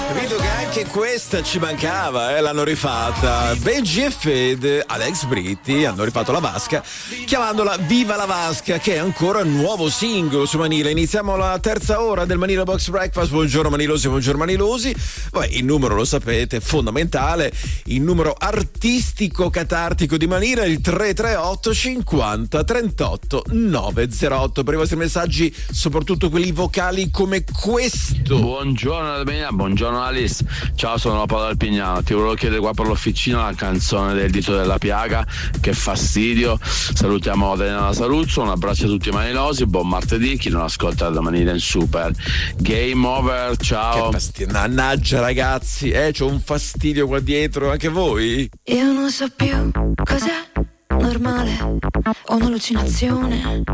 Vedo che anche questa ci mancava, l'hanno rifatta. Benji e Fede, Alex Britti hanno rifatto La Vasca, chiamandola Viva la Vasca, che è ancora un nuovo singolo su Manila. Iniziamo la terza ora del Manila Box Breakfast. Buongiorno Manilosi, buongiorno Manilosi. Il numero lo sapete, fondamentale, il numero artistico catartico di Manila, il 338 50 38 908 per i vostri messaggi, soprattutto quelli vocali come questo. Buongiorno Armenia, buongiorno Alice, ciao, sono Paolo Alpignano, ti volevo chiedere qua per l'officina la canzone del dito della piaga, che fastidio. Salutiamo Adriana Saluzzo, un abbraccio a tutti i manilosi, buon martedì, chi non ascolta domani nel super. Game over, ciao. Che fastidio, mannaggia ragazzi, c'ho un fastidio qua dietro, anche voi? Io non so più cos'è normale o un'allucinazione.